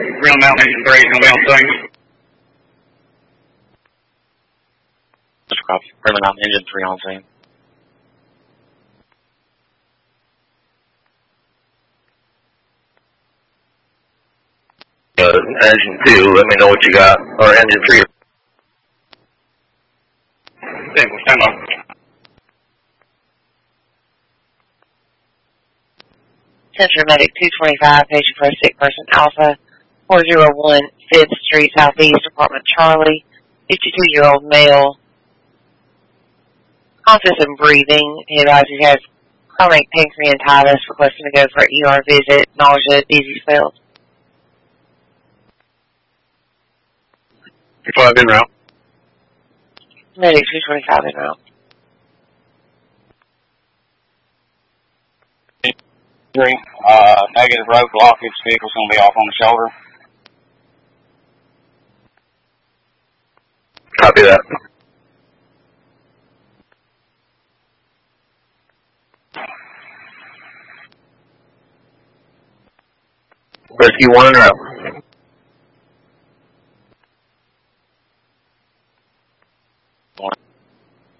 Round Mountain Engine 3 is going to be on scene. Copy. Round Mountain Engine 3 on scene. Engine 2, let me know what you got. Or Engine 3. Stand by. Central Medic 225, patient for a sick person, Alpha 401, 5th Street Southeast, Apartment Charlie, 52-year-old male, conscious and breathing. He advises he has chronic pancreatitis, requesting to go for an ER visit, nausea, dizzy spells. 5 en route. Medic 225 en route. 3, negative road blockage, vehicle's going to be off on the shoulder. Copy that. Rescue 1 en route.